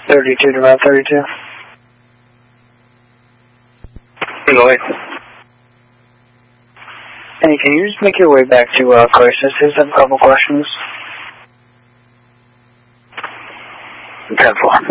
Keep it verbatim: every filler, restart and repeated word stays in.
thirty-two to Route thirty-two. Hey, Lloyd. Hey, can you just make your way back to uh, Crisis? I have a couple questions. ten four.